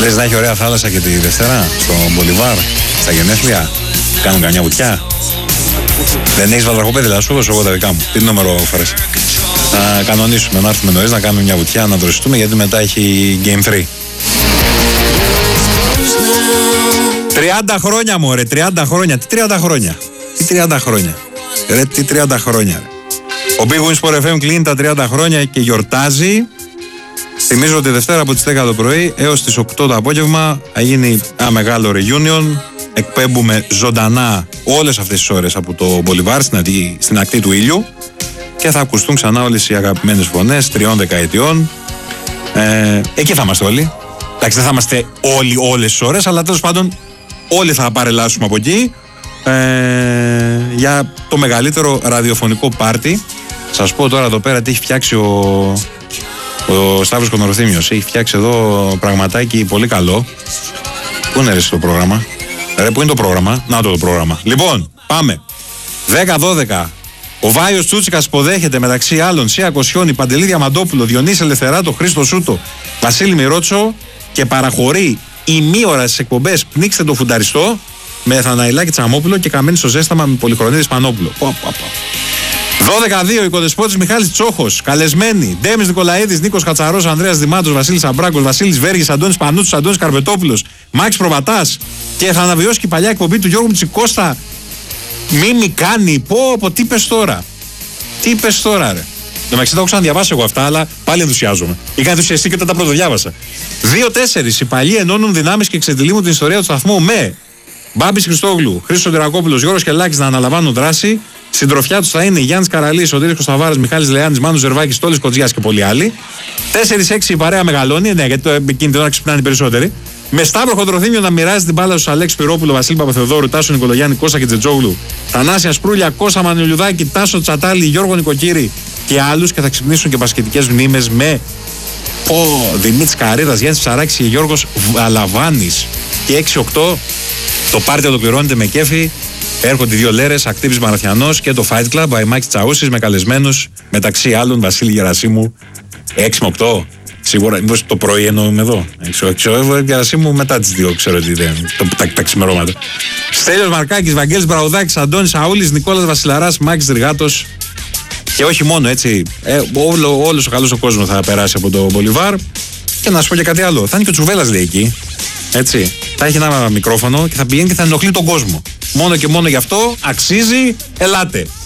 Λες να έχει ωραία θάλασσα και τη Δευτέρα στο Μπολιβάρ, στα γενέθλια. Κάνουν καμιά βουτιά. Δεν έχεις βατραχοπέδι, θα σου δώσω εγώ τα δικά μου. Τι νούμερο φέρες? Να κανονίσουμε, να έρθουμε νωρίς, να κάνουμε μια βουτιά, να δροσιστούμε, γιατί μετά έχει Game 3. 30 χρόνια μωρέ, 30 χρόνια. Τι 30 χρόνια? Τι 30 χρόνια? Ρε, τι 30 χρόνια? Ο Big Wins Sport FM κλείνει τα 30 χρόνια και γιορτάζει. Θυμίζω ότι Δευτέρα από τις 10 το πρωί έως τις 8 το απόγευμα θα γίνει ένα μεγάλο reunion. Εκπέμπουμε ζωντανά όλες αυτές τις ώρες από το Μπολιβάρ στην ακτή του ήλιου και θα ακουστούν ξανά όλες οι αγαπημένες φωνές 3 δεκαετιών. Εκεί θα είμαστε όλοι. Εντάξει, δεν θα είμαστε όλοι όλες τις ώρες, αλλά τέλος πάντων όλοι θα παρελάσουμε από εκεί για το μεγαλύτερο ραδιοφωνικό πάρτι. Σας πω τώρα εδώ πέρα τι έχει φτιάξει ο Σταύρος Κονορθήμιος. Έχει φτιάξει εδώ πραγματάκι πολύ καλό. Πού είναι το πρόγραμμα? Ρε, πού είναι το πρόγραμμα? Να το πρόγραμμα. Λοιπόν, πάμε. 10-12. Ο Βάιος Τσούτσικας υποδέχεται μεταξύ άλλων Σία Κοσιόνη, Παντελή Διαμαντόπουλο, Διονύση Ελευθεράτο, Χρήστο Σούτο, Βασίλη Μιρότσο και παραχωρεί ημίωρα στις εκπομπές Πνίξτε το Φουνταριστό με Θαναϊλάκη Τσαμόπουλο και Καμένη στο Ζέσταμα με Πολυχρονίδη Σπανόπουλο. 12-2. Οικοδεσπότης Μιχάλης Τσόχος. Καλεσμένοι Ντέμις Νικολαίδης, Νίκος Κατσαρός, Ανδρέας Δημάτος, Βασίλης Αμπράγκος, Βασίλης Βέργης, Αντώνης Πανούτσος, Αντώνης Καρπετόπουλος, Μάκης Προβατάς και θα αναβιώσει και η παλιά εκπομπή του Γιώργου Μητσικώστα. Μίμη κάνει. Πω, τι πες τώρα? Τι πες τώρα, ρε? Το μεταξύ τα έχω ξαναδιαβάσει εγώ αυτά, αλλά πάλι ενθουσιάζομαι. Είχα ενθουσιαστεί και όταν τα πρωτοδιάβασα. 2-4. Οι παλιοί ενώνουν δυνάμεις και εξετυλίγουν την ιστορία του σταθμού με Μπάμπης Χριστόγλου, Χρήστος Σωτηρακόπουλος, Γιώργος Κελάκης να αναλαμβάνουν δράση. Συντροφιά τους θα είναι Γιάννης Καραλής, Σωτήρης Κωνσταβάρας, Μιχάλης Λεάνης, Μάνος Ζερβάκης, Τόλης Κοτζιάς και πολλοί άλλοι. 4-6 η παρέα μεγαλώνει, ναι, γιατί εκείνη την ώρα ξυπνάνε οι περισσότεροι. Με Σταύρο Χοντροθύμιο να μοιράζει την μπάλα στους Αλέξη Πυρόπουλο, Βασίλη Παπαθεοδόρου, Τάσο Νικολογιάννη, Κώστα και Τζετζόγλου, Θανάσια Σπρούλια, Κώστα Μανιολιουδάκη, Τάσο Τσατάλη, Γιώργο Νικοκύρη και άλλους και θα ξυπνήσουν και μπασκετικές μνήμες με Δημήτρης Καρίδας, Γιάννης Ψαράκης και Γιώργος Βαλαβάνης. Και 6-8 το πάρτι ολοκληρώνεται με κέφι. Έρχονται οι δύο λέρες, Ακτύπης Μαραθιανός και το Fight Club, by Μάκης Τσαούσης, με καλεσμένους μεταξύ άλλων Βασίλη Γερασίμου. 6-8. Σίγουρα, μήπως το πρωί εννοούμε εδώ. 6-8 Γερασίμου μετά τις 2, ξέρω τι ιδέα. Τα ξημερώματα. Στέλιος Μαρκάκης, Βαγγέλης Μπραουδάκης, Αντώνης Αούλης, Νικόλας Βασιλαράς, Μάκης Δρυγάτος. Και όχι μόνο έτσι, όλος ο καλός ο κόσμος θα περάσει από το Μπολιβάρ. Και να σου πω και κάτι άλλο. Θα είναι και ο Τσουβέλλας, λέει, εκεί. Έτσι. Θα έχει ένα μικρόφωνο και θα πηγαίνει και θα ενοχλεί τον κόσμο. Μόνο και μόνο γι' αυτό αξίζει, ελάτε.